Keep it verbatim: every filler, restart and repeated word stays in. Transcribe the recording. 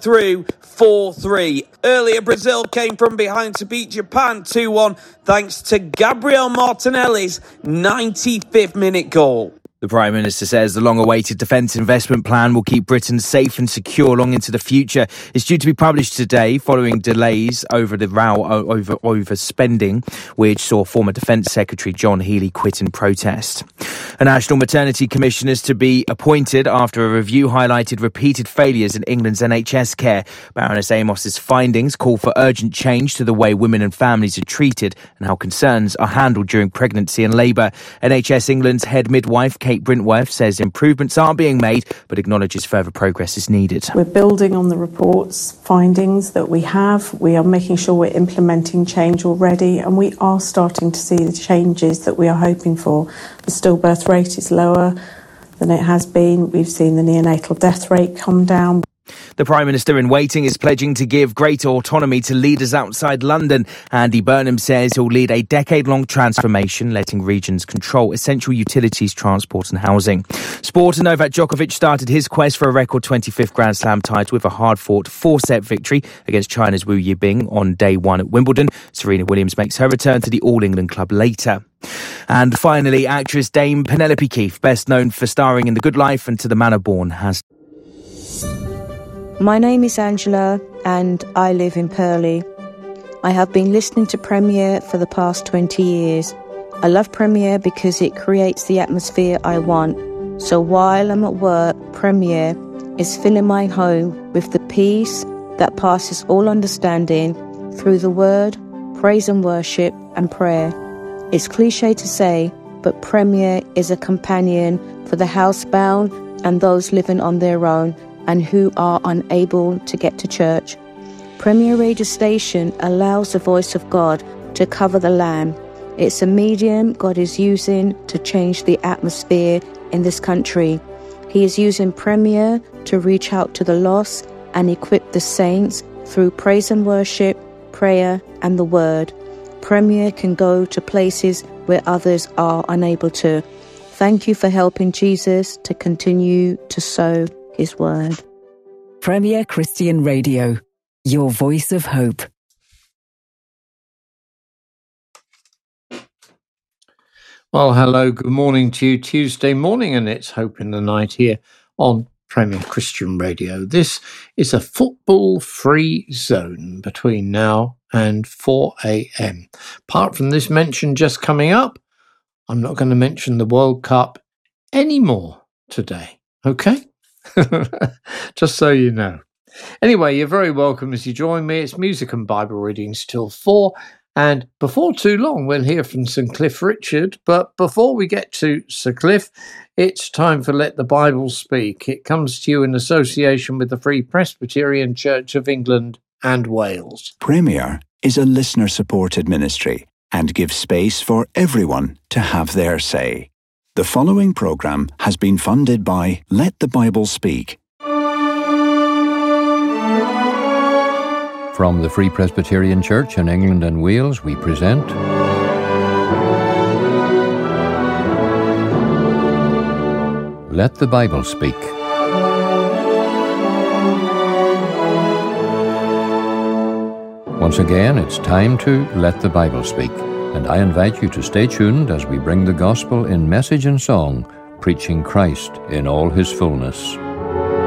through four three. Earlier, Brazil came from behind to beat Japan two one thanks to Gabriel Martinelli's ninety-fifth minute goal. The Prime Minister says the long-awaited defence investment plan will keep Britain safe and secure long into the future. It's due to be published today following delays over the row over, over spending, which saw former Defence Secretary John Healey quit in protest. A National Maternity Commission is to be appointed after a review highlighted repeated failures in England's N H S care. Baroness Amos's findings call for urgent change to the way women and families are treated and how concerns are handled during pregnancy and labour. N H S England's head midwife, Kate Brintworth, says improvements are being made, but acknowledges further progress is needed. We're building on the report's findings that we have. We are making sure we're implementing change already, and we are starting to see the changes that we are hoping for. The stillbirth rate is lower than it has been. We've seen the neonatal death rate come down. The Prime Minister in waiting is pledging to give greater autonomy to leaders outside London. Andy Burnham says he'll lead a decade-long transformation, letting regions control essential utilities, transport and housing. Sport, and Novak Djokovic started his quest for a record twenty-fifth Grand Slam title with a hard-fought four-set victory against China's Wu Yibing on day one at Wimbledon. Serena Williams makes her return to the All-England club later. And finally, actress Dame Penelope Keith, best known for starring in The Good Life and To the Manor Born, has... My name is Angela and I live in Purley. I have been listening to Premier for the past twenty years. I love Premier because it creates the atmosphere I want. So while I'm at work, Premier is filling my home with the peace that passes all understanding through the word, praise and worship and prayer. It's cliche to say, but Premier is a companion for the housebound and those living on their own and who are unable to get to church. Premier Radio Station allows the voice of God to cover the land. It's a medium God is using to change the atmosphere in this country. He is using Premier to reach out to the lost and equip the saints through praise and worship, prayer and the word. Premier can go to places where others are unable to. Thank you for helping Jesus to continue to sow His word. Premier Christian Radio, your voice of hope. Well, hello, good morning to you. Tuesday morning, and it's Hope in the Night here on Premier Christian Radio. This is a football-free zone between now and four a.m. Apart from this mention just coming up, I'm not going to mention the World Cup anymore today, okay? Just so you know. Anyway, you're very welcome as you join me. It's music and Bible readings till four. And before too long, we'll hear from Saint Cliff Richard. But before we get to Saint Cliff, it's time for Let the Bible Speak. It comes to you in association with the Free Presbyterian Church of England and Wales. Premier is a listener-supported ministry and gives space for everyone to have their say. The following programme has been funded by Let the Bible Speak. From the Free Presbyterian Church in England and Wales, we present Let the Bible Speak. Once again, it's time to Let the Bible Speak. And I invite you to stay tuned as we bring the gospel in message and song, preaching Christ in all his fullness.